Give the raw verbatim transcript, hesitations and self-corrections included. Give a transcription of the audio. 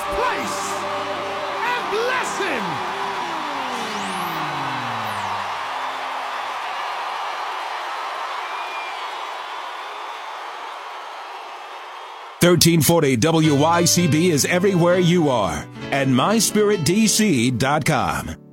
place and bless him. thirteen forty W Y C B is everywhere you are, and my spirit D C dot com.